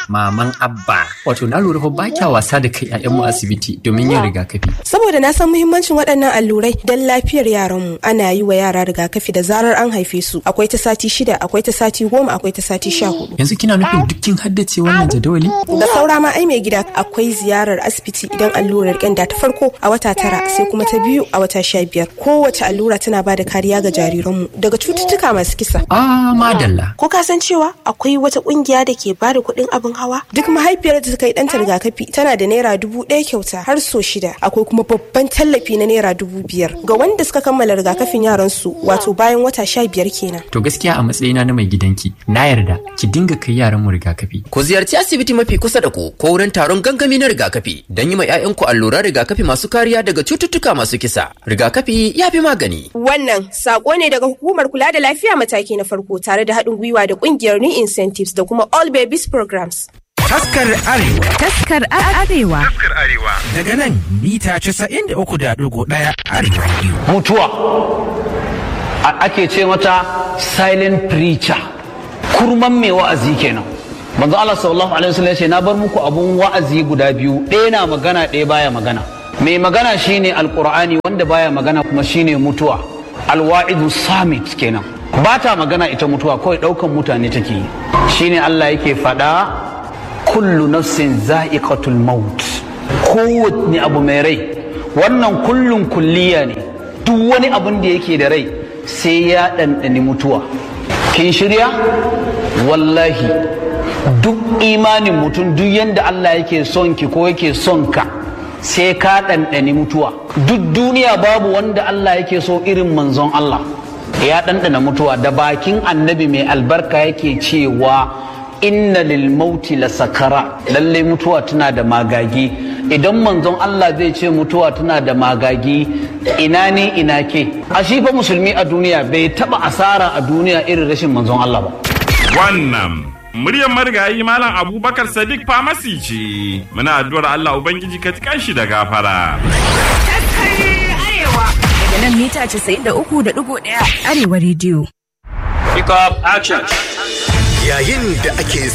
Maman Abba, wato na lura ba kya wasa da kai ƴaƴanmu asibiti domin yin rigakafi. Saboda na san muhimmancin waɗannan allurai don lafiyar yaranmu. Ana yi wa yara rigakafi da zarar an haife su. Akwai ta sati 6, akwai ta sati 10, akwai ta sati 14. Yanzu kina nufin dukkin haddace wannan jadawali? Da saura ma ai mai gida, akwai ziyarar asibiti idan allurar ƙyanda ta farko a wata 9 sai kuma ta biyu a wata 15. Kowace allura tana ba da kariya ga jariranmu daga cututtuka masu kisa. Madalla. Ko ka san cewa akwai wata ƙungiya da ke ba da kuɗin abin hawa? Duk mahaifiyar da ta kai ɗanta rigakafi tana da naira 1000 kyauta har so 6. Akwai kuma babban tallafi na naira 5000 ga wanda suka kammala rigakafin yaran su, wato bayan wata 15 kenan. To gaskiya a matsayina na mai gidanki, na yarda ki dinga kai yaran mu rigakafi. Ku ziyarci asibiti mafi kusa da ku ko wurin taron gangami na rigakafi don yi ma 'ya'yanku alluran rigakafi masu kariya daga cututtuka masu kisa. Rigakafi ya fi magani. Wannan sako ne daga hukumar kula da lafiya mataki na farko tare da haɗin gwiwa da ƙungiyar New Incentives da kuma All Babies Programs. Taskar Arewa. Taskar Arewa. Taskar Arewa. Daga nan mita 93.1 Arewa. Mutuwa ake ce mata silent preacher, kurman mai wa'azi kenan. Manzo Allah sallallahu alaihi wasallam ya ce na bar muku abun wa'azi guda biyu, ɗaya na magana ɗaya baya magana. Mai magana shine alqur'ani, wanda baya magana kuma shine mutuwa. Alwa'idu samit kenan. Ba ta magana ita mutuwa, kawai ɗaukan mutane take yi. Shine Allah yake faɗa kullu nafsin za'iqatul maut, kowanne abu mai rai. Wannan kullun kulliya ne, duk wani abun da yake da rai sai ya ɗanɗani mutuwa. Kin shirya? Wallahi duk imanin mutum, duk yanda Allah yake son ki ko yake son ka, sai ka ɗanɗani mutuwa. Duk duniya babu wanda Allah yake so irin manzon Allah. Ya ɗanɗana mutuwa, da bakin annabi mai albarka yake cewa inna lil mauti la sakara, lalle mutuwa tana da magagi. Idan manzon Allah zai ce mutuwa tana da magagi, ina ne ina ke? A shi fa musulmi a duniya bai taba asara a duniya irin rashin manzon Allah ba. Wannan muryar marigayi Malam Abubakar Sadiq Famasi ce. Muna addu'ar Allah Ubangiji ka tikan shi da gafara. Daga nan mita 93.1 Arewa Radio. Pick up action. Yayin da ake